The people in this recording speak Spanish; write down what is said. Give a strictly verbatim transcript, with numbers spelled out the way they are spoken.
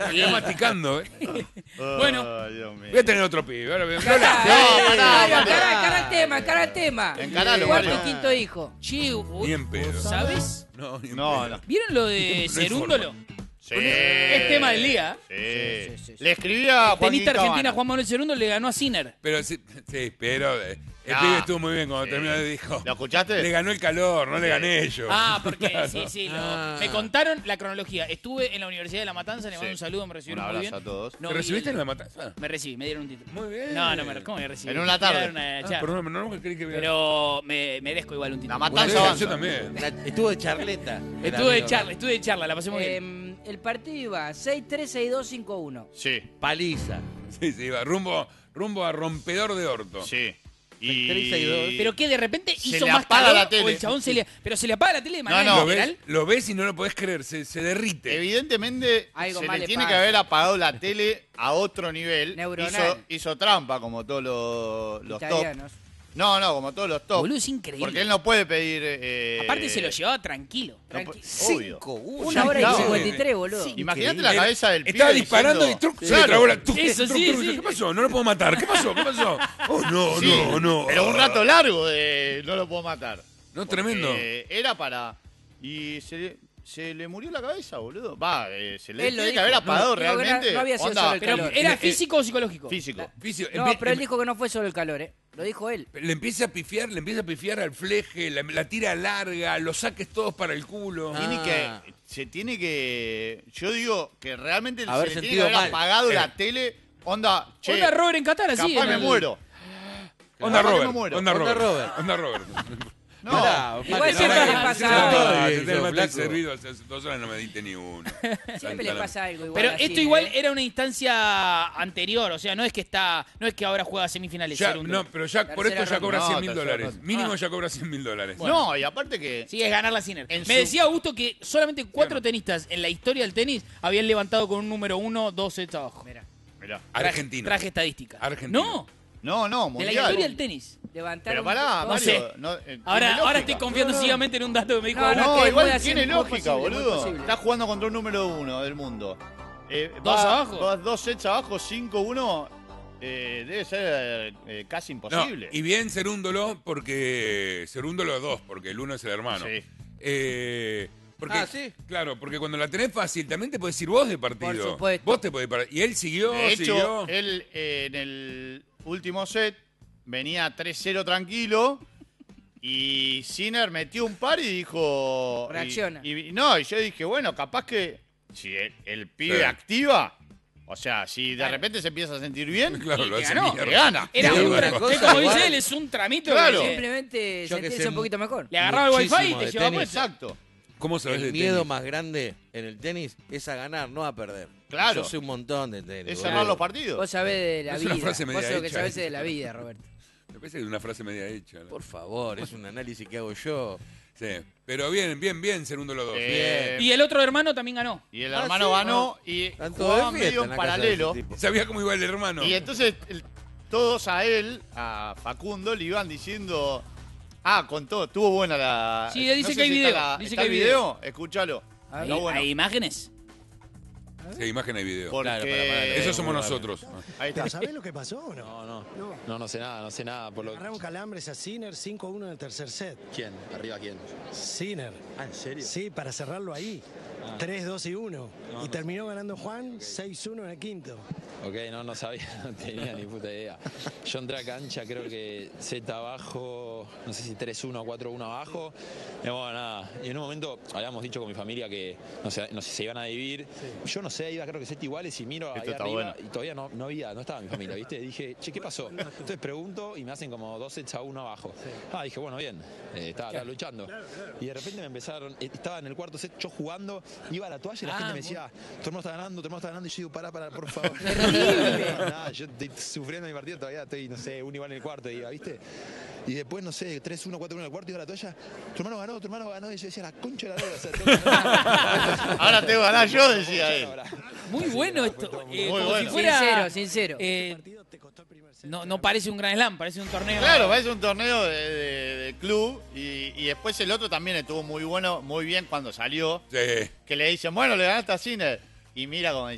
Está masticando, ¿eh? Bueno, Dios mío. Voy a tener otro pibe. Ahora veo. No, pará, Mario, pará. encara encara el tema, encara el tema. Encaralo, Cuarto Mario. y quinto hijo. che, Ni en pedo. ¿sabes? No, ni en No, pedo. no. ¿Vieron lo de No hay Cerúndolo? Sí. Es tema del día. Sí. Sí, sí, sí, sí. Le escribía a Juan Tenista argentina Juan Manuel Cerúndolo le ganó a Sinner. Pero sí, sí, pero eh, el Ah, pibe estuvo muy bien cuando sí. terminó y dijo. ¿Lo escuchaste? Le ganó el calor, no le gané yo. Ah, porque Claro. sí, sí. lo- Ah. Me contaron la cronología. Estuve en la Universidad de La Matanza, le mando Sí. un saludo, me Un recibieron muy abrazo bien. a todos. No, ¿Te vi recibiste el- en la matanza? Me recibí, me dieron un título. Muy bien. No, no me, ¿cómo me recibí? En una Me tarde. dieron una Ah, charla. perdón, no, no creí que hubiera- Pero me merezco igual un La título. matanza Sí, avanza. yo también. La- Estuvo de charleta. Era Estuve de amigo, charla, estuve de charla, la pasé muy bien. Eh, el partido iba seis tres, seis dos, cinco uno. Sí, Paliza. Sí, sí, iba rumbo, rumbo a rompedor de orto. sí. treinta y dos. Y... Pero que de repente Se hizo le más apaga calor la tele. o el chabón se le... Pero se le apaga la tele de manera No, no. Lo literal. ves, lo ves y no lo podés creer, se, se derrite. Evidentemente Algo se mal le le tiene pasa. que haber apagado la tele a otro nivel. Neuronal. Hizo, hizo trampa como todos los, los top. Italianos. No, no, como todos los top. Boludo, es increíble. Porque él no puede pedir... eh, Aparte se lo llevaba tranquilo. no pu- Tranqui- obvio. cinco uno. Una hora y claro. cincuenta y tres, boludo. Sí. Imagínate la Él cabeza del pibe Estaba disparando diciendo- y truc, se Claro. le trabó la truc, Eso, truc, sí, truc, sí. ¿Qué pasó? No lo puedo matar. ¿Qué pasó? ¿Qué pasó? Oh, no, Sí, no, no. Pero un rato largo de no lo puedo matar. No, tremendo. Eh, era para... Y se le, se le murió la cabeza, boludo. Va, eh, se le Él lo tiene que dijo. haber apagado No, dijo que no- realmente. no había sido Onda, solo el Pero calor. ¿era Eh, físico o psicológico? físico. Fisio, No, empie- pero él em- dijo que no fue solo el calor, ¿eh? Lo dijo él. Le empieza a pifiar, le empieza a pifiar al fleje, la, la tira larga, los saques todos para el culo. Ah. Tiene que... Se tiene que... Yo digo que realmente Haber se le tiene que sentido haber mal. apagado Eh. la tele. Onda, che, Onda Robert en Qatar, así. capaz en me el- muero. Onda Capaz que Robert, me muero. onda Onda Robert, Robert. onda Robert. No, Pará, Igual Mate, siempre pará, le que- pasa Ah, algo. Ah, sí, yo tengo sos el mate flaco. servido, hace dos horas no me diste ni uno. Siempre le pasa algo igual. Pero así, esto igual ¿eh? era una instancia anterior, o sea, no es que está, no es que ahora juega semifinales. Ya, Cerúndolo. no, pero ya por Tercera esto ya ronda. cobra No, cien mil tercera dólares. ronda. Mínimo Ah. ya cobra cien mil dólares. no, y aparte que... Sí, es ganar la Sinner. En Me su- decía Augusto que solamente cuatro tenistas en la historia del tenis habían levantado con un número uno dos sets abajo. Mirá, Mirá. Traje- Argentino. Traje estadística. Argentino. No, No, no, de la mundial. historia del tenis. levantaron Pero pará, dos- No sé. Mario. no, eh, tiene Ahora, ahora lógica. estoy confiando No, no. ciegamente en un dato que me dijo No, Augusto. no, No, que igual puede tiene ser muy lógica, posible, muy boludo. posible. Está jugando contra un número uno del mundo. Eh, ¿Dos va- abajo? va dos sets abajo, cinco uno. Eh, debe ser eh, casi No, imposible. y bien Cerúndolo, porque. Cerúndolo dos, porque el uno es el hermano. Sí. Eh, porque, Ah, ¿sí? Claro, porque cuando la tenés fácil, también te podés ir vos de partido. Por supuesto. Vos te podés ir para- Y él siguió, De hecho, siguió. él eh, en el último set venía tres cero tranquilo. Y Sinner metió un par y dijo. y- Reacciona. Y, no, y yo dije, bueno, capaz que si el, el pibe Sí. activa. O sea, si de repente se empieza a sentir bien, Claro, Y lo que hace ganó. mierda. le gana. Era Sí, un una tra- cosa que como igual. dice él, es un tramito. Claro. que- Simplemente Yo que sentirse sé un poquito mejor. Le agarraba el wifi y Muchísimo te de llevaba tenis. puesto. Exacto. ¿Cómo sabés de El miedo tenis? más grande en el tenis es a ganar, no a perder. Claro. Yo sé un montón de tenis. Es boludo. cerrar los partidos. Vos sabés de la Es una vida. frase Vos media sabés lo que hecha, sabés ¿eh? de la vida, Roberto. Me parece que es una frase media hecha. ¿no? Por favor, es un análisis que hago yo. Sí. Pero bien, bien, bien, Cerúndolo dos. Eh, Y el otro hermano también ganó. Y el Ah, hermano sí, ganó y Están todos jugaban de fiesta medio en en la casa de paralelo. ese tipo. Sabía cómo iba el hermano. Y entonces el- todos a él, a Facundo, le iban diciendo. Ah, contó, estuvo buena la. Sí, dice no sé que hay si video, Está la- dice ¿está que el hay video? Escúchalo. Ahí- Está bueno. ¿Hay imágenes? Sí, imagen y video. Porque. Claro, para, para, Eso Eh, somos muy nosotros. Ahí está. ¿Pero sabés lo que pasó o no? No, no, No. no, no sé nada, no sé nada. Por lo... Agarraron calambres a Sinner cinco uno en el tercer set. ¿Quién? ¿Arriba quién? Sinner. Ah, ¿en serio? Sí, para cerrarlo ahí. tres dos y uno. Y terminó ganando Juan seis uno en el quinto. Ok, no, no sabía, no tenía ni puta idea. Yo entré a cancha, creo que Z abajo, no sé si tres uno o cuatro uno abajo. Y bueno, nada. Y en un momento habíamos dicho con mi familia que no sé, no sé, se iban a dividir. Yo no sé, iba creo que set iguales y miro ahí Esto está arriba bueno. y todavía no, no había, no estaba mi familia, ¿viste? Dije, che, ¿qué pasó? Entonces pregunto y me hacen como dos sets a uno abajo. Ah, dije, bueno, bien, eh, estaba acá luchando. Y de repente me empezaron, eh, estaba en el cuarto set yo jugando, iba a la toalla y la Ah, gente me decía, tu hermano está ganando, tu hermano está ganando. Y yo digo, pará, pará, por favor. Nada, yo estoy sufriendo mi partido todavía, estoy, no sé, un igual en el cuarto, iba, ¿viste? Y después, no sé, tres uno, cuatro uno en el cuarto, iba a la toalla, tu hermano ganó, tu hermano ganó. Y yo decía, la concha de la lora. O sea, tengo que ganar. Ahora te voy a ganar yo, decía él. Ahora. Muy bueno esto. Eh, Muy como bueno. si fuera, Sincero, sincero. eh, El partido te costó el primer set. no, no parece un Grand Slam, parece un torneo. Claro, parece un torneo de, de- de club. Y, y después el otro también estuvo muy bueno, muy bien cuando salió. Sí. Que le dicen, bueno, le ganaste a Sinner. Y mira como